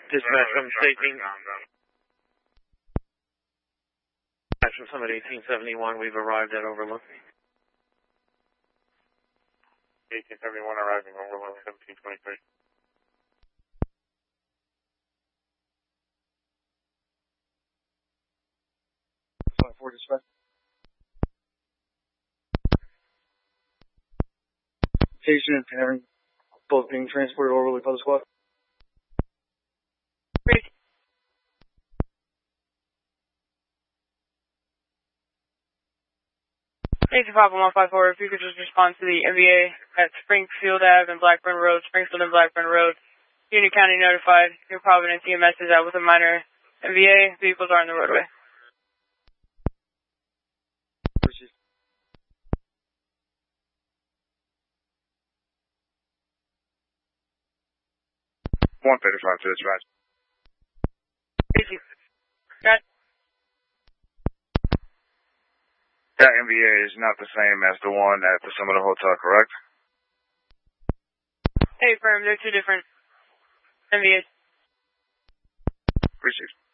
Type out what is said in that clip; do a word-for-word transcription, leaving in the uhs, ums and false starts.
Dispatch from taking. Dispatch from Summit eighteen seventy-one, we've arrived at Overlook. eighteen seventy-one arriving Overlook, seventeen twenty-three. For dispatch. Patient and parent both being transported Overlook by the squad. Thank you, Papa one five four. If you could just respond to the M V A at Springfield Avenue and Blackburn Road, Springfield and Blackburn Road. Union County notified. New Providence E M S is out with a minor M V A. Vehicles are on the roadway. one thirty-five to dispatch. Thank you. Got That M V A is not the same as the one at the Summit Hotel, correct? Hey, firm. They're two different M V As. Appreciate it.